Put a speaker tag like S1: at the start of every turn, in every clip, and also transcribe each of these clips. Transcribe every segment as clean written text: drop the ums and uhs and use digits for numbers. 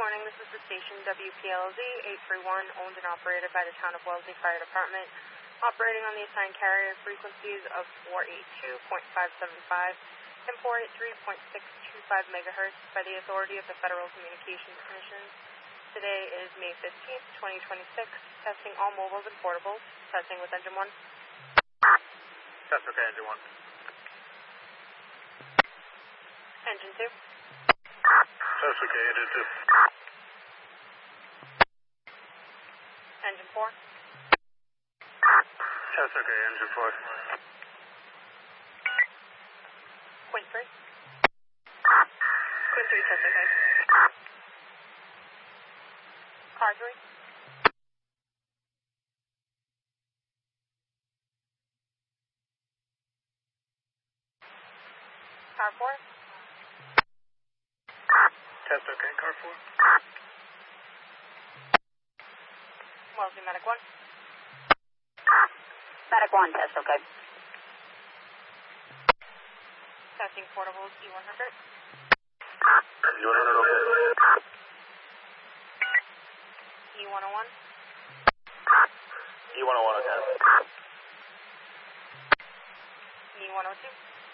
S1: morning. This is the station WPLZ 831, owned and operated by the Town of Wellesley Fire Department, operating on the assigned carrier frequencies of 482.575 and 483.625 megahertz by the authority of the Federal Communications Commission. Today is May 15th, 2026. Testing all mobiles and portables. Testing with engine 1.
S2: Test okay, engine 1.
S1: Engine 2.
S2: Test okay, engine 2.
S1: Engine 4.
S2: Test okay, engine 4.
S1: Quint 3. Quint 3, test okay. Car 3. Car 4.
S2: Test okay, car 4.
S1: Wellesley Medic 1.
S3: Medic 1, test okay.
S1: Testing portables E100.
S2: E100 okay.
S1: E101.
S2: E101 okay.
S1: E102.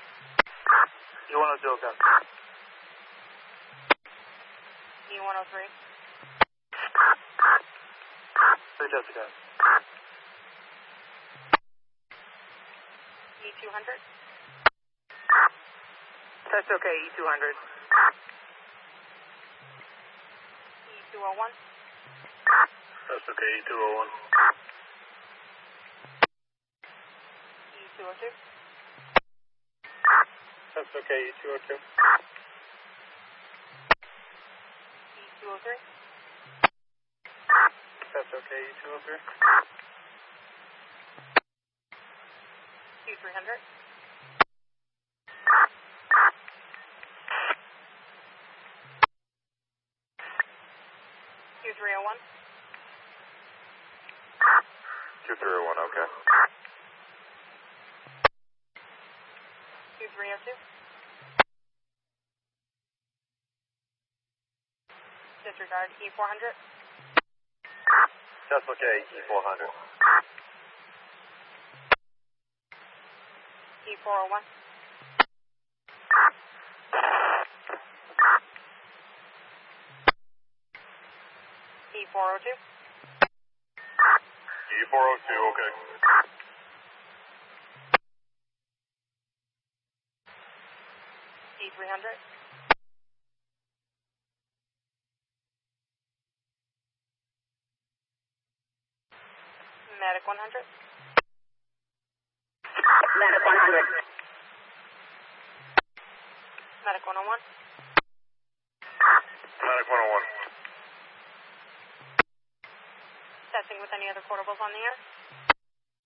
S2: E102 okay.
S1: E103.
S2: 3 test okay.
S1: E200.
S2: Test okay, E200.
S1: E201.
S2: Test okay, E201.
S1: E202.
S2: Test okay, E202.
S1: E203.
S2: Test okay, E203.
S1: Q300. Q301.
S2: Q301 okay.
S1: Q302. Disregard E400.
S2: Test okay, E400.
S1: E401. E402.
S2: E402 okay.
S1: E300. Medic 100.
S3: Medic 100.
S1: Medic 101.
S2: Medic 101.
S1: Testing with any other portables on the air.